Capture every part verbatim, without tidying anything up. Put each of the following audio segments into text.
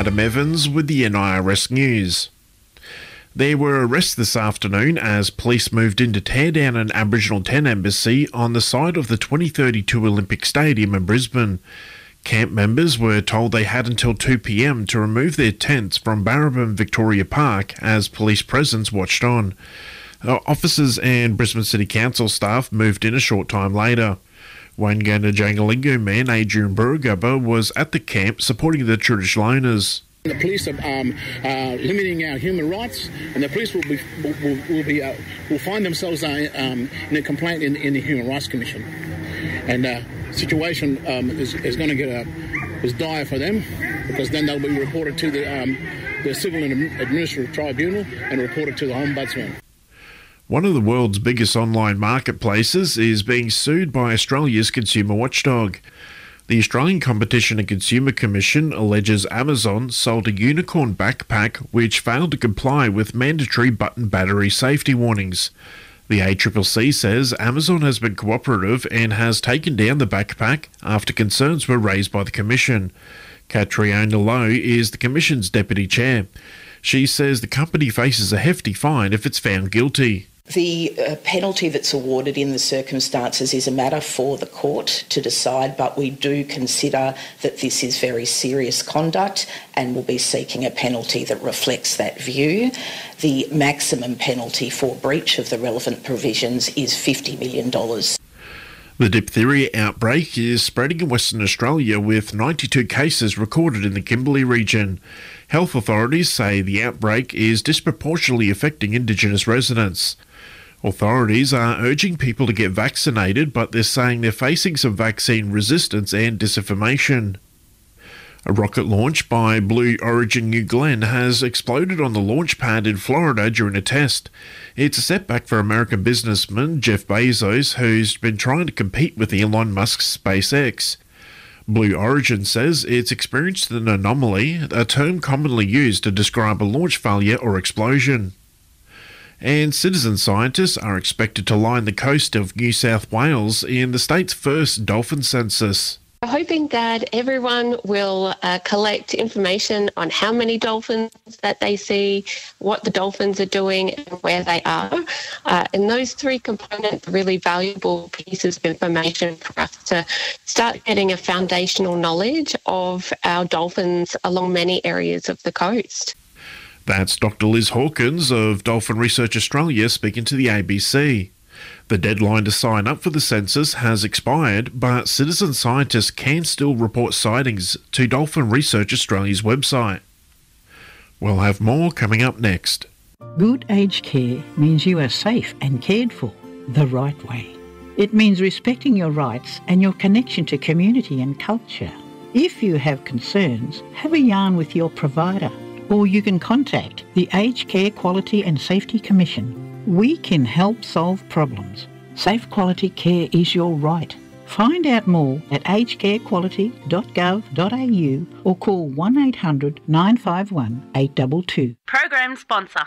Adam Evans with the N I R S News. There were arrests this afternoon as police moved in to tear down an Aboriginal ten embassy on the side of the twenty thirty-two Olympic Stadium in Brisbane. Camp members were told they had until two p m to remove their tents from Barrabin Victoria Park as police presence watched on. Officers and Brisbane City Council staff moved in a short time later. Wangana Jangalingo man Adrian Burugubba was at the camp supporting the traditional owners. The police are um, uh, limiting our human rights, and the police will be will, will, will be uh, will find themselves uh, um, in a complaint in, in the Human Rights Commission, and the uh, situation um, is, is going to get a is dire for them, because then they'll be reported to the um, the Civil and Administrative Tribunal and reported to the Ombudsman. One of the world's biggest online marketplaces is being sued by Australia's consumer watchdog. The Australian Competition and Consumer Commission alleges Amazon sold a unicorn backpack which failed to comply with mandatory button battery safety warnings. The A C C C says Amazon has been cooperative and has taken down the backpack after concerns were raised by the Commission. Catriona Lowe is the Commission's Deputy Chair. She says the company faces a hefty fine if it's found guilty. The uh, penalty that's awarded in the circumstances is a matter for the court to decide, but we do consider that this is very serious conduct and will be seeking a penalty that reflects that view. The maximum penalty for breach of the relevant provisions is fifty million dollars. The diphtheria outbreak is spreading in Western Australia with ninety-two cases recorded in the Kimberley region. Health authorities say the outbreak is disproportionately affecting Indigenous residents. Authorities are urging people to get vaccinated, but they're saying they're facing some vaccine resistance and disinformation. A rocket launch by Blue Origin New Glenn has exploded on the launch pad in Florida during a test. It's a setback for American businessman Jeff Bezos, who's been trying to compete with Elon Musk's SpaceX. Blue Origin says it's experienced an anomaly, a term commonly used to describe a launch failure or explosion. And citizen scientists are expected to line the coast of New South Wales in the state's first dolphin census. We're hoping that everyone will uh, collect information on how many dolphins that they see, what the dolphins are doing and where they are. Uh, and those three components are really valuable pieces of information for us to start getting a foundational knowledge of our dolphins along many areas of the coast. That's Doctor Liz Hawkins of Dolphin Research Australia speaking to the A B C. The deadline to sign up for the census has expired, but citizen scientists can still report sightings to Dolphin Research Australia's website. We'll have more coming up next. Good aged care means you are safe and cared for the right way. It means respecting your rights and your connection to community and culture. If you have concerns, have a yarn with your provider, or you can contact the Aged Care Quality and Safety Commission. We can help solve problems. Safe quality care is your right. Find out more at aged care quality dot gov dot a u or call one eight hundred nine five one eight two two. Program sponsor.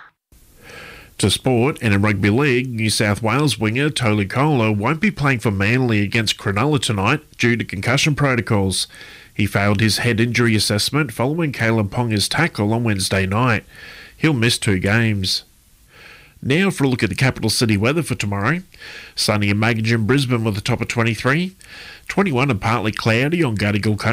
To sport, and in rugby league, New South Wales winger Tolu Kola won't be playing for Manly against Cronulla tonight due to concussion protocols. He failed his head injury assessment following Caleb Ponga's tackle on Wednesday night. He'll miss two games. Now for a look at the capital city weather for tomorrow. Sunny and Magogin, Brisbane with a top of twenty-three. twenty-one and partly cloudy on Gadigal Country.